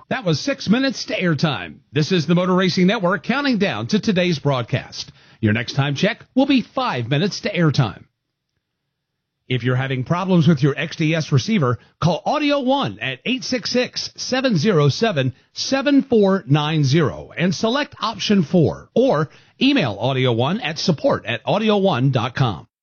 That was 6 minutes to airtime. This is the Motor Racing Network counting down to today's broadcast. Your next time check will be 5 minutes to airtime. If you're having problems with your XDS receiver, call Audio One at 866-707-7490 and select option 4, or email Audio One at support@audioone.com.